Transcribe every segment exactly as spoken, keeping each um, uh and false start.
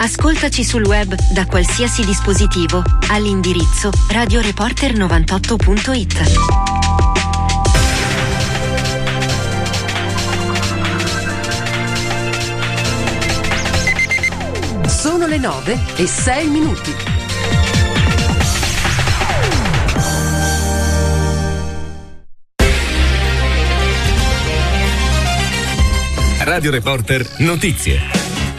Ascoltaci sul web da qualsiasi dispositivo all'indirizzo radioreporter novantotto punto it. Sono le nove e sei minuti. Radio Reporter Notizie.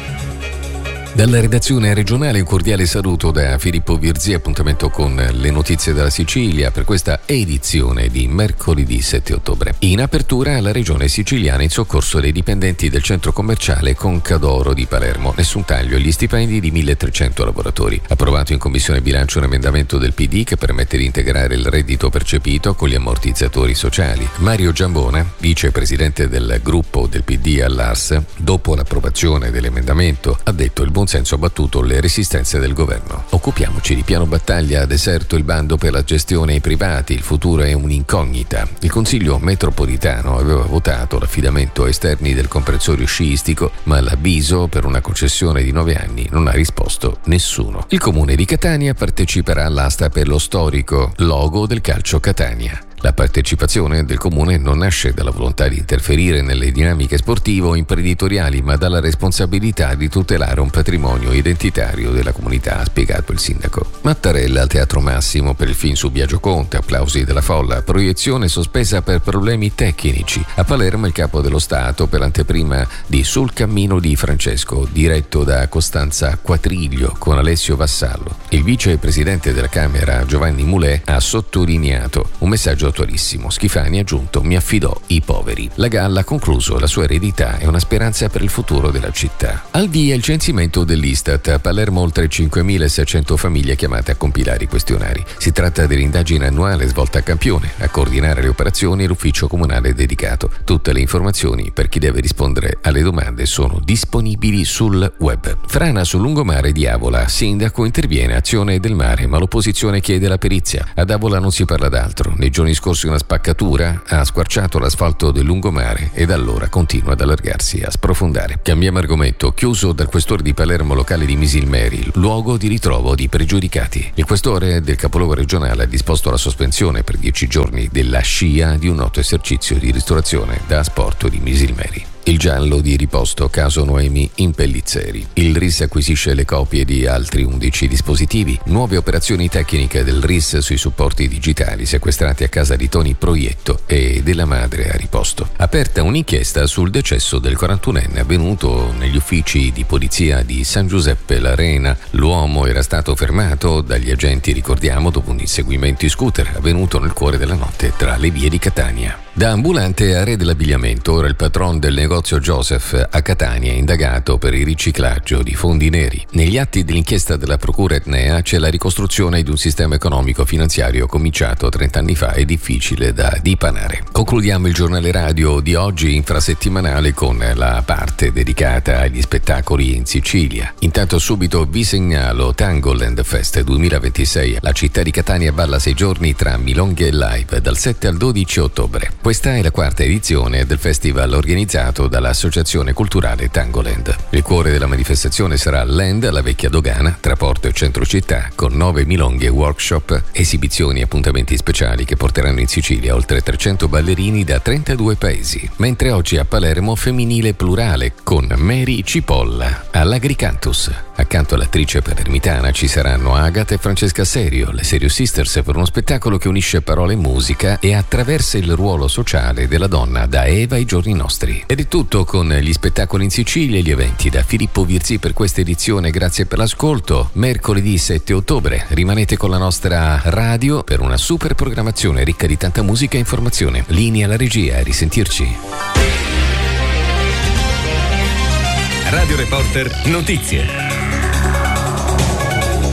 Dalla redazione regionale un cordiale saluto da Filippo Virzì, appuntamento con le notizie della Sicilia per questa edizione di mercoledì sette ottobre. In apertura la regione siciliana in soccorso dei dipendenti del centro commerciale Concadoro di Palermo. Nessun taglio agli stipendi di milletrecento lavoratori. Approvato in commissione bilancio un emendamento del P D che permette di integrare il reddito percepito con gli ammortizzatori sociali. Mario Giambona, vicepresidente del gruppo del P D all'A R S, dopo l'approvazione dell'emendamento ha detto: il buon senso ha battuto le resistenze del governo. Occupiamoci di piano battaglia, deserto il bando per la gestione ai privati, il futuro è un'incognita. Il Consiglio metropolitano aveva votato l'affidamento a esterni del comprensorio sciistico, ma l'avviso per una concessione di nove anni non ha risposto nessuno. Il comune di Catania parteciperà all'asta per lo storico logo del calcio Catania. La partecipazione del comune non nasce dalla volontà di interferire nelle dinamiche sportive o imprenditoriali, ma dalla responsabilità di tutelare un patrimonio identitario della comunità, ha spiegato il sindaco. Mattarella al Teatro Massimo per il film su Biagio Conte, applausi della folla, proiezione sospesa per problemi tecnici. A Palermo il capo dello Stato per l'anteprima di Sul cammino di Francesco, diretto da Costanza Quatriglio con Alessio Vassallo. Il vicepresidente della Camera Giovanni Mulè ha sottolineato un messaggio attualissimo. Schifani ha aggiunto: mi affidò i poveri. La Galla ha concluso: la sua eredità è una speranza per il futuro della città. Al via il censimento dell'Istat. A Palermo oltre cinquemilaseicento famiglie chiamate a compilare i questionari. Si tratta dell'indagine annuale svolta a campione. A coordinare le operazioni l'ufficio comunale dedicato. Tutte le informazioni per chi deve rispondere alle domande sono disponibili sul web. Frana sul lungomare di Avola. Sindaco interviene, azione del mare, ma l'opposizione chiede la perizia. Ad Avola non si parla d'altro. Nei giorni scorsi una spaccatura ha squarciato l'asfalto del lungomare e da allora continua ad allargarsi e a sprofondare. Cambiamo argomento. Chiuso dal questore di Palermo locale di Misilmeri, luogo di ritrovo di pregiudicati. Il questore del capoluogo regionale ha disposto la sospensione per dieci giorni della scia di un noto esercizio di ristorazione da asporto di Misilmeri. Il giallo di riposto, caso Noemi in Pellizzeri. Il R I S acquisisce le copie di altri undici dispositivi. Nuove operazioni tecniche del R I S sui supporti digitali sequestrati a casa di Toni Proietto e della madre a riposto. Aperta un'inchiesta sul decesso del quarantunenne avvenuto negli uffici di polizia di San Giuseppe l'Arena. L'uomo era stato fermato dagli agenti, ricordiamo, dopo un inseguimento in scooter avvenuto nel cuore della notte tra le vie di Catania. Da ambulante a re dell'abbigliamento, ora il patron del negozio Joseph a Catania è indagato per il riciclaggio di fondi neri. Negli atti dell'inchiesta della procura etnea c'è la ricostruzione di un sistema economico-finanziario cominciato trent'anni fa e difficile da dipanare. Concludiamo il giornale radio di oggi infrasettimanale con la parte dedicata agli spettacoli in Sicilia. Intanto subito vi segnalo Tangoland Fest duemilaventisei. La città di Catania balla sei giorni tra milonghe e live dal sette al dodici ottobre. Questa è la quarta edizione del festival organizzato dall'Associazione Culturale Tangoland. Il cuore della manifestazione sarà Land alla vecchia dogana, tra porto e centro città, con nove milonghe, workshop, esibizioni e appuntamenti speciali che porteranno in Sicilia oltre trecento ballerini da trentadue paesi. Mentre oggi a Palermo femminile plurale con Mary Cipolla all'Agricantus. Accanto all'attrice palermitana ci saranno Agata e Francesca Serio, le Serio Sisters, per uno spettacolo che unisce parole e musica e attraversa il ruolo sociale della donna da Eva ai giorni nostri. Ed è tutto con gli spettacoli in Sicilia e gli eventi. Da Filippo Virzì per questa edizione, grazie per l'ascolto. Mercoledì sette ottobre rimanete con la nostra radio per una super programmazione ricca di tanta musica e informazione. Linea alla regia, a risentirci. Radio Reporter Notizie.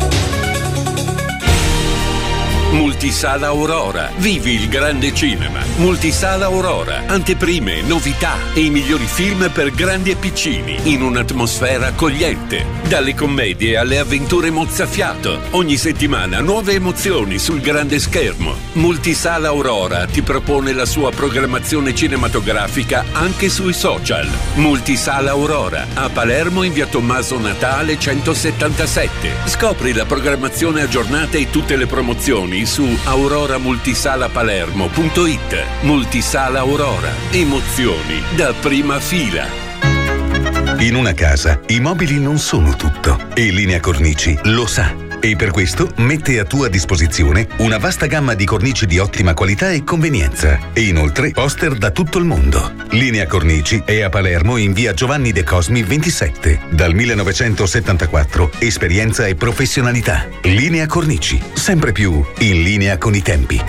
Multisala Aurora. Vivi il grande cinema. Multisala Aurora, anteprime, novità e i migliori film per grandi e piccini in un'atmosfera accogliente. Dalle commedie alle avventure mozzafiato, ogni settimana nuove emozioni sul grande schermo. Multisala Aurora ti propone la sua programmazione cinematografica anche sui social. Multisala Aurora, a Palermo in via Tommaso Natale centosettantasette. Scopri la programmazione aggiornata e tutte le promozioni su aurora multisala palermo punto it. Multisala Aurora, emozioni da prima fila. In una casa i mobili non sono tutto e Linea Cornici lo sa. E per questo mette a tua disposizione una vasta gamma di cornici di ottima qualità e convenienza. E inoltre poster da tutto il mondo. Linea Cornici è a Palermo in via Giovanni De Cosmi ventisette. Dal millenovecentosettantaquattro esperienza e professionalità. Linea Cornici, sempre più in linea con i tempi.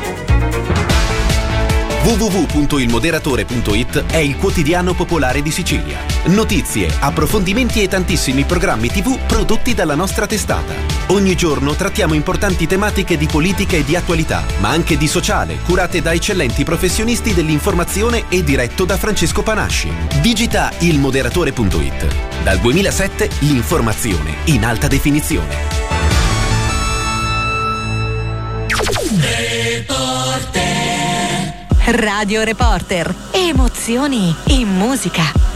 w w w punto il moderatore punto it è il quotidiano popolare di Sicilia. Notizie, approfondimenti e tantissimi programmi tivù prodotti dalla nostra testata. Ogni giorno trattiamo importanti tematiche di politica e di attualità, ma anche di sociale, curate da eccellenti professionisti dell'informazione e diretto da Francesco Panasci. Digita il moderatore punto it. Dal duemilasette l'informazione in alta definizione. Radio Reporter. Emozioni in musica.